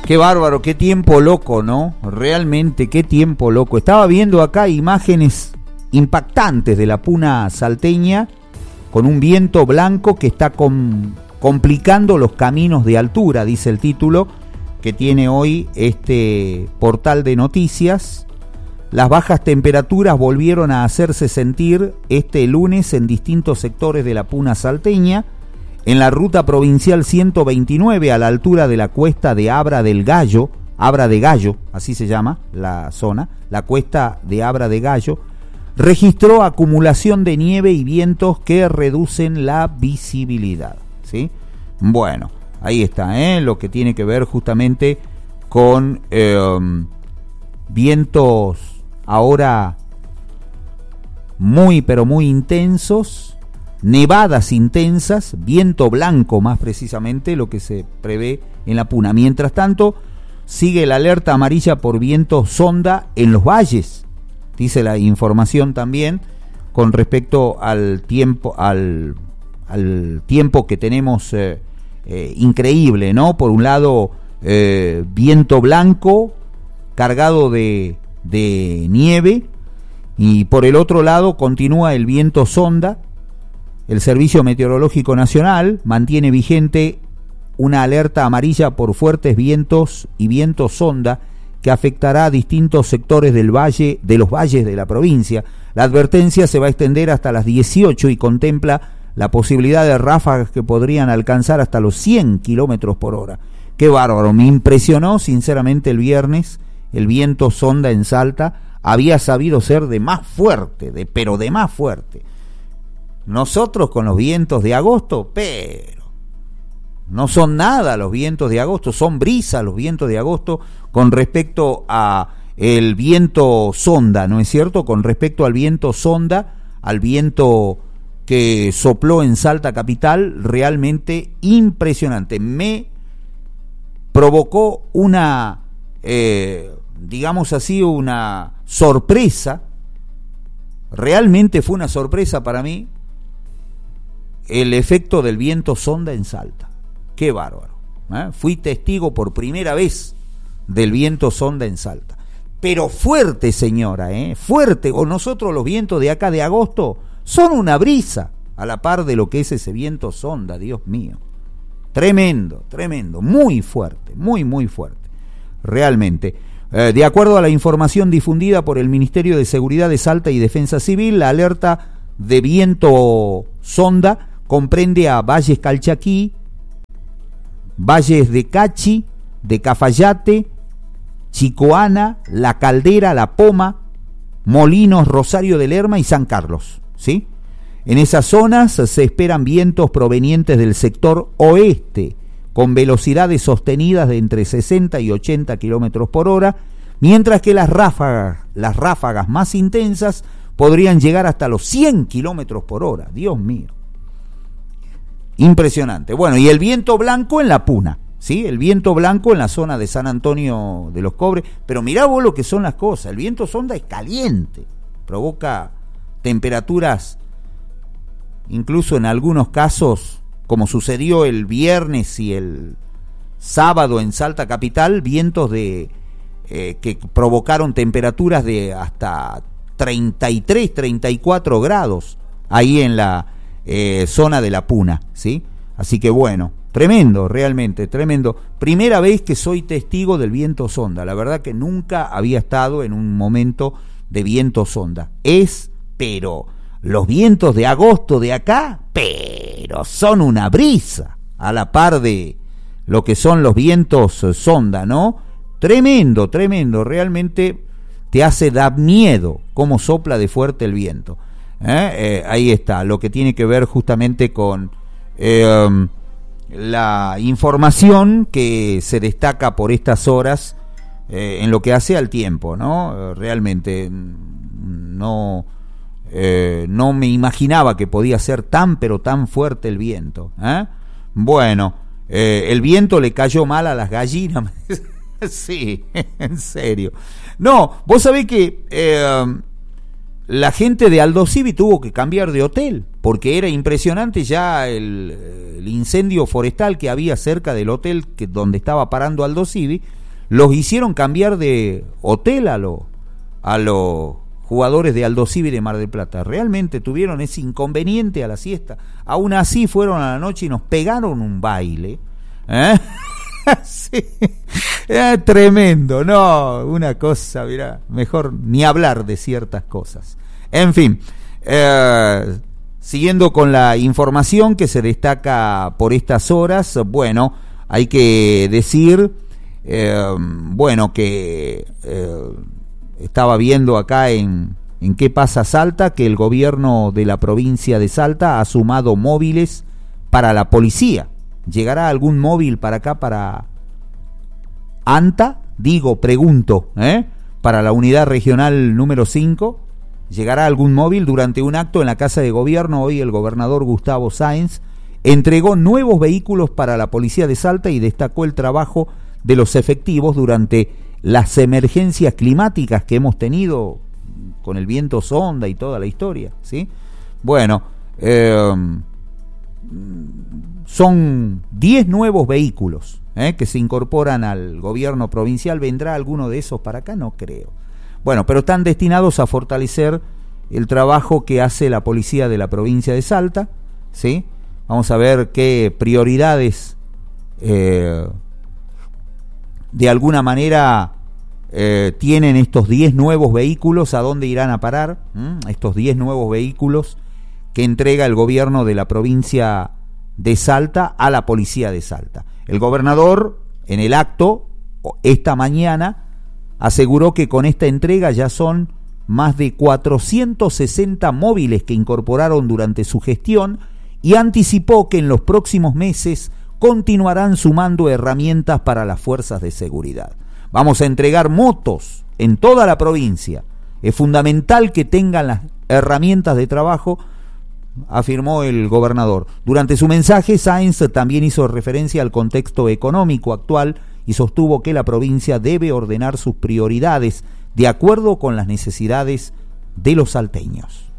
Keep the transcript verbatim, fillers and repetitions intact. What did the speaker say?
Qué bárbaro, qué tiempo loco, ¿no? Realmente, qué tiempo loco. Estaba viendo acá imágenes impactantes de la puna salteña con un viento blanco que está com- complicando los caminos de altura, dice el título que tiene hoy este portal de noticias. Las bajas temperaturas volvieron a hacerse sentir este lunes en distintos sectores de la puna salteña. En la ruta provincial ciento veintinueve, a la altura de la cuesta de Abra del Gallo, Abra de Gallo, así se llama la zona, la cuesta de Abra de Gallo, registró acumulación de nieve y vientos que reducen la visibilidad, ¿sí? Bueno, ahí está, ¿eh? Lo que tiene que ver justamente con eh, vientos ahora muy, pero muy intensos, nevadas intensas, viento blanco más precisamente, lo que se prevé en la puna. Mientras tanto, sigue la alerta amarilla por viento sonda en los valles, dice la información también, con respecto al tiempo, al, al tiempo que tenemos eh, eh, increíble, ¿no? Por un lado, eh, viento blanco cargado de, de nieve, y por el otro lado continúa el viento sonda. El Servicio Meteorológico Nacional mantiene vigente una alerta amarilla por fuertes vientos y viento sonda que afectará a distintos sectores del valle, de los valles de la provincia. La advertencia se va a extender hasta las dieciocho y contempla la posibilidad de ráfagas que podrían alcanzar hasta los cien kilómetros por hora. Qué bárbaro, me impresionó sinceramente el viernes, el viento sonda en Salta había sabido ser de más fuerte, de pero de más fuerte. Nosotros con los vientos de agosto, pero no son nada los vientos de agosto, son brisa los vientos de agosto con respecto a el viento sonda, ¿no es cierto? Con respecto al viento sonda, al viento que sopló en Salta capital, realmente impresionante. Me provocó una, eh, digamos así, una sorpresa, realmente fue una sorpresa para mí, el efecto del viento sonda en Salta. Qué bárbaro, ¿eh? Fui testigo por primera vez del viento sonda en Salta. Pero fuerte, señora, ¿eh? Fuerte. O nosotros los vientos de acá de agosto son una brisa a la par de lo que es ese viento sonda, Dios mío. Tremendo, tremendo, muy fuerte, muy, muy fuerte. Realmente. Eh, de acuerdo a la información difundida por el Ministerio de Seguridad de Salta y Defensa Civil, la alerta de viento sonda comprende a Valles Calchaquí, Valles de Cachi, de Cafayate, Chicoana, La Caldera, La Poma, Molinos, Rosario de Lerma y San Carlos, ¿sí? En esas zonas se esperan vientos provenientes del sector oeste, con velocidades sostenidas de entre sesenta y ochenta kilómetros por hora, mientras que las ráfagas, las ráfagas más intensas podrían llegar hasta los cien kilómetros por hora. Dios mío. Impresionante. Bueno, y el viento blanco en la puna, ¿sí? El viento blanco en la zona de San Antonio de los Cobres. Pero mirá vos lo que son las cosas. El viento sonda es caliente, provoca temperaturas, incluso en algunos casos, como sucedió el viernes y el sábado en Salta capital, vientos de eh, que provocaron temperaturas de hasta treinta y tres, treinta y cuatro grados ahí en la eh, zona de la puna, ¿sí? Así que bueno, tremendo, realmente, tremendo. Primera vez que soy testigo del viento sonda. La verdad que nunca había estado en un momento de viento sonda. Es, pero los vientos de agosto de acá, pero son una brisa a la par de lo que son los vientos sonda, ¿no? Tremendo, tremendo, realmente te hace dar miedo cómo sopla de fuerte el viento. ¿Eh? Eh, ahí está, lo que tiene que ver justamente con eh, um, la información que se destaca por estas horas eh, en lo que hace al tiempo, ¿no? Realmente no, eh, no me imaginaba que podía ser tan pero tan fuerte el viento, ¿eh? Bueno, eh, el viento le cayó mal a las gallinas. Sí, en serio. No, vos sabés que eh, la gente de Aldosivi tuvo que cambiar de hotel porque era impresionante ya el, el incendio forestal que había cerca del hotel que donde estaba parando Aldosivi. los hicieron cambiar de hotel a los a los jugadores de Aldosivi y de Mar del Plata. Realmente tuvieron ese inconveniente a la siesta. Aún así fueron a la noche y nos pegaron un baile. ¿Eh? Sí. Eh, tremendo, no, una cosa, mirá, mejor ni hablar de ciertas cosas. En fin, eh, siguiendo con la información que se destaca por estas horas, bueno, hay que decir, eh, bueno, que eh, estaba viendo acá en, en Qué pasa Salta, que el gobierno de la provincia de Salta ha sumado móviles para la policía. ¿Llegará algún móvil para acá, para ANTA? Digo, pregunto, ¿eh? Para la unidad regional número cinco. ¿Llegará algún móvil? Durante un acto en la Casa de Gobierno, hoy el gobernador Gustavo Sáenz entregó nuevos vehículos para la policía de Salta y destacó el trabajo de los efectivos durante las emergencias climáticas que hemos tenido con el viento sonda y toda la historia, ¿sí? Bueno, eh, son diez nuevos vehículos ¿eh? que se incorporan al gobierno provincial. ¿Vendrá alguno de esos para acá? No creo. Bueno, pero están destinados a fortalecer el trabajo que hace la policía de la provincia de Salta, ¿sí? Vamos a ver qué prioridades eh, de alguna manera eh, tienen estos diez nuevos vehículos, a dónde irán a parar, ¿Mm? estos diez nuevos vehículos que entrega el gobierno de la provincia de Salta a la policía de Salta. El gobernador, en el acto, esta mañana, aseguró que con esta entrega ya son más de cuatrocientos sesenta móviles que incorporaron durante su gestión y anticipó que en los próximos meses continuarán sumando herramientas para las fuerzas de seguridad. Vamos a entregar motos en toda la provincia. Es fundamental que tengan las herramientas de trabajo, afirmó el gobernador. Durante su mensaje, Sáenz también hizo referencia al contexto económico actual y sostuvo que la provincia debe ordenar sus prioridades de acuerdo con las necesidades de los salteños.